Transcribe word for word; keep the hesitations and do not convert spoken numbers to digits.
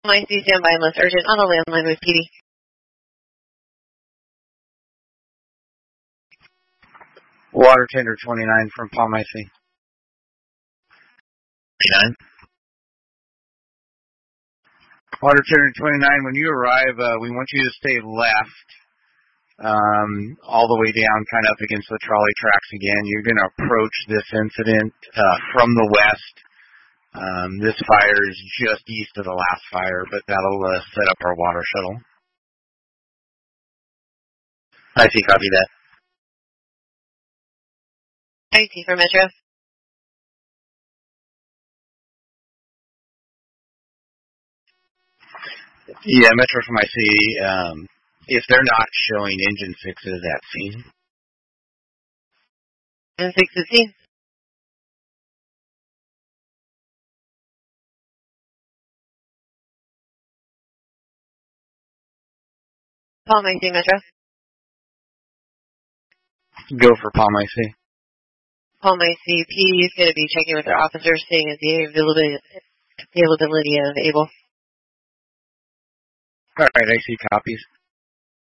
My C standby unless urgent on the landline with P D. Water tender twenty-nine from Palm I C. twenty-nine. Water tender twenty-nine, when you arrive, uh, we want you to stay left, um, all the way down, kind of up against the trolley tracks again. You're going to approach this incident uh, from the west. Um, this fire is just east of the last fire, but that'll uh, set up our water shuttle. I see, copy that. I C for Metro. Yeah, Metro from I C. Um, if they're not showing engine sixes at scene. And six at scene. Palm I C, Metro. Go for Palm I C. Palm I C. P is going to be checking with their officers, seeing as the availability, availability of Able. All right, I C copies.